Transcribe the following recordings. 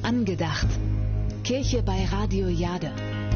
Angedacht. Kirche bei Radio Jade.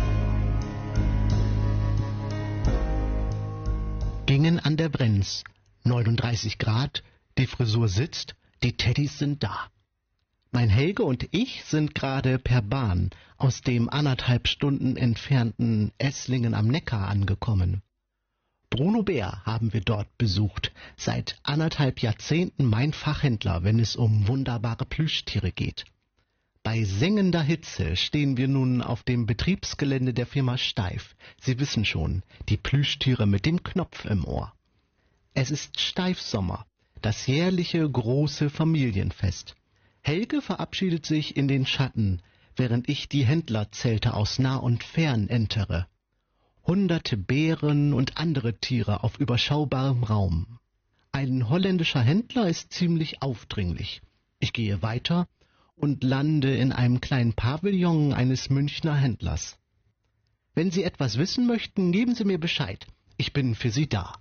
Gingen an der Brenz. 39 Grad, die Frisur sitzt, die Teddys sind da. Mein Helge und ich sind gerade per Bahn aus dem 1,5 Stunden entfernten Esslingen am Neckar angekommen. Bruno Bär haben wir dort besucht, seit 1,5 Jahrzehnten mein Fachhändler, wenn es um wunderbare Plüschtiere geht. Bei sengender Hitze stehen wir nun auf dem Betriebsgelände der Firma Steif. Sie wissen schon, die Plüschtiere mit dem Knopf im Ohr. Es ist Steifsommer, das jährliche große Familienfest. Helge verabschiedet sich in den Schatten, während ich die Händlerzelte aus nah und fern entere. Hunderte Bären und andere Tiere auf überschaubarem Raum. Ein holländischer Händler ist ziemlich aufdringlich. Ich gehe weiter und lande in einem kleinen Pavillon eines Münchner Händlers. Wenn Sie etwas wissen möchten, geben Sie mir Bescheid. Ich bin für Sie da.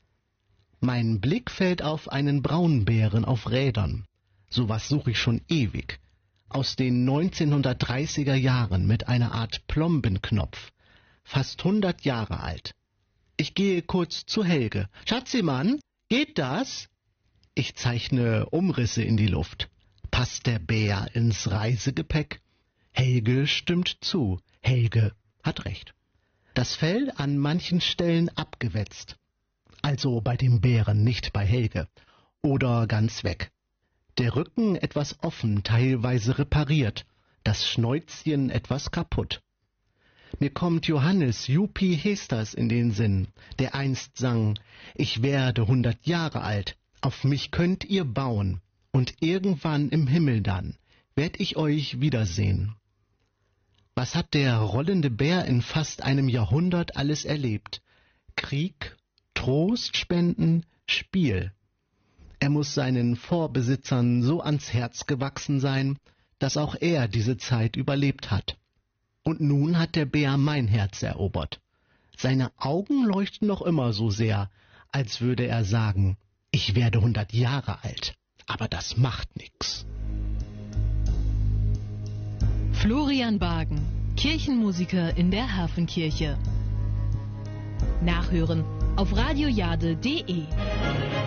Mein Blick fällt auf einen Braunbären auf Rädern. Sowas suche ich schon ewig. Aus den 1930er Jahren mit einer Art Plombenknopf. Fast 100 Jahre alt. Ich gehe kurz zu Helge. Schatzimann, geht das? Ich zeichne Umrisse in die Luft. Passt der Bär ins Reisegepäck? Helge stimmt zu. Helge hat recht. Das Fell an manchen Stellen abgewetzt. Also bei dem Bären, nicht bei Helge. Oder ganz weg. Der Rücken etwas offen, teilweise repariert. Das Schnäuzchen etwas kaputt. Mir kommt Johannes Jupi Hesters in den Sinn, der einst sang, ich werde 100 Jahre alt, auf mich könnt ihr bauen, und irgendwann im Himmel dann werd ich euch wiedersehen. Was hat der rollende Bär in fast einem Jahrhundert alles erlebt? Krieg, Trost spenden, Spiel. Er muss seinen Vorbesitzern so ans Herz gewachsen sein, dass auch er diese Zeit überlebt hat. Und nun hat der Bär mein Herz erobert. Seine Augen leuchten noch immer so sehr, als würde er sagen, ich werde 100 Jahre alt, aber das macht nix. Florian Bagen, Kirchenmusiker in der Hafenkirche. Nachhören auf radiojade.de.